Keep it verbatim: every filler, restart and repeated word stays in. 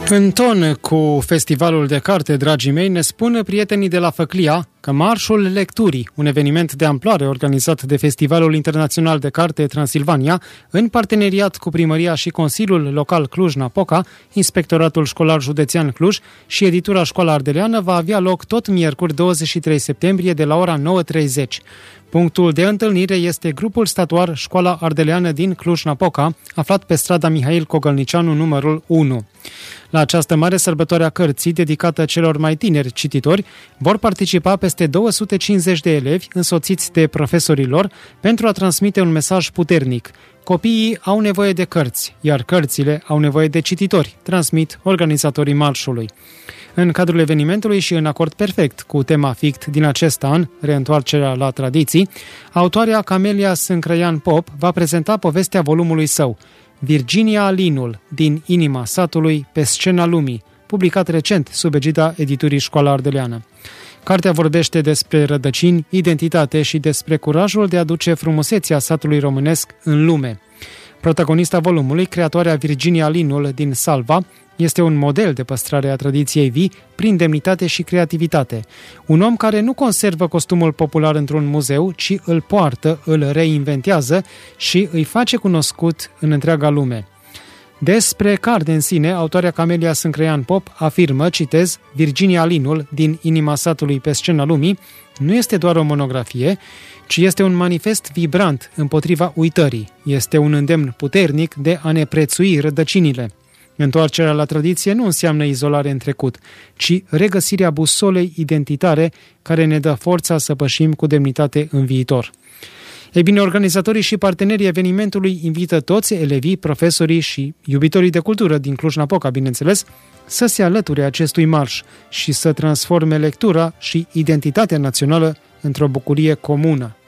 În ton cu festivalul de carte, dragii mei, ne spun prietenii de la Făclia că Marșul Lecturii, un eveniment de amploare organizat de Festivalul Internațional de Carte Transilvania, în parteneriat cu Primăria și Consiliul Local Cluj-Napoca, Inspectoratul Școlar Județean Cluj și Editura Școala Ardeleană, va avea loc tot miercuri douăzeci și trei septembrie de la ora nouă treizeci. Punctul de întâlnire este grupul statuar Școala Ardeleană din Cluj-Napoca, aflat pe strada Mihail Cogălnicianu numărul unu. La această mare sărbătoare a cărții, dedicată celor mai tineri cititori, vor participa peste două sute cincizeci de elevi însoțiți de profesorii lor pentru a transmite un mesaj puternic. Copiii au nevoie de cărți, iar cărțile au nevoie de cititori, transmit organizatorii marșului. În cadrul evenimentului și în acord perfect cu tema F I C T din acest an, reîntoarcerea la tradiții, autoarea Camelia Sâncrăian Pop va prezenta povestea volumului său, Virginia Alinul, din inima satului pe scena lumii, publicat recent sub egida editurii Școala Ardeleană. Cartea vorbește despre rădăcini, identitate și despre curajul de a duce frumusețea satului românesc în lume. Protagonista volumului, creatoarea Virginia Alinul din Salva, este un model de păstrare a tradiției vii prin demnitate și creativitate. Un om care nu conservă costumul popular într-un muzeu, ci îl poartă, îl reinventează și îi face cunoscut în întreaga lume. Despre carte în sine, autoarea Camelia Sâncrăian Pop afirmă, citez, Virginia Alinul, din inima satului pe scena lumii, nu este doar o monografie, ci este un manifest vibrant împotriva uitării. Este un îndemn puternic de a ne prețui rădăcinile. Întoarcerea la tradiție nu înseamnă izolare în trecut, ci regăsirea busolei identitare care ne dă forța să pășim cu demnitate în viitor. Ei bine, organizatorii și partenerii evenimentului invită toți elevii, profesorii și iubitorii de cultură din Cluj-Napoca, bineînțeles, să se alăture acestui marș și să transforme lectura și identitatea națională într-o bucurie comună.